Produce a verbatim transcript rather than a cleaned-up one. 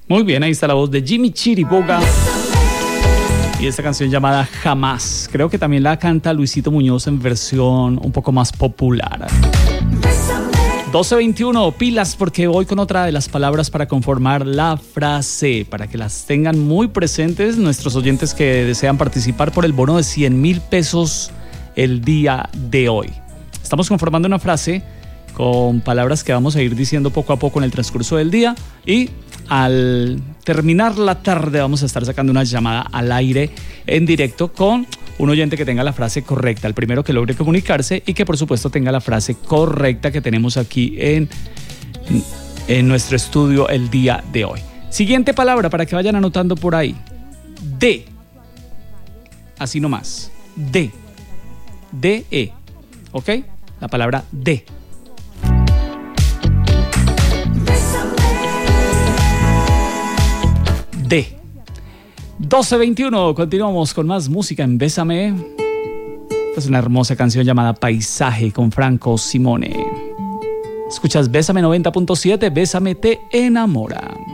Muy bien, ahí está la voz de Jimmy Chiriboga y esta canción llamada Jamás. Creo que también la canta Luisito Muñoz en versión un poco más popular. doce veintiuno, pilas porque voy con otra de las palabras para conformar la frase, para que las tengan muy presentes nuestros oyentes que desean participar por el bono de cien mil pesos el día de hoy. Estamos conformando una frase con palabras que vamos a ir diciendo poco a poco en el transcurso del día y al terminar la tarde vamos a estar sacando una llamada al aire en directo con un oyente que tenga la frase correcta, el primero que logre comunicarse y que por supuesto tenga la frase correcta que tenemos aquí en, en nuestro estudio el día de hoy. Siguiente palabra para que vayan anotando por ahí. De. Así nomás. De. De-e. ¿Ok? La palabra de. De. doce veintiuno, continuamos con más música en Bésame. Esta es una hermosa canción llamada Paisaje con Franco Simone. Escuchas Bésame noventa punto siete, Bésame te enamora.